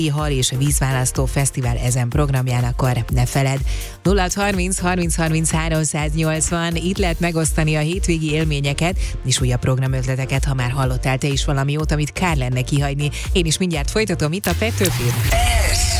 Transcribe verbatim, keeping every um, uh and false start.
Hal és Vízválasztó Fesztivál ezen programján, akkor ne feled. nulla harminc harminc harminc háromszáznyolcvan, itt lehet megosztani a hétvégi élményeket és újabb programötleteket, ha már hallottál te is valami jót, amit kár lenne kihagyni. Én is mindjárt folytatom itt a Petőfin.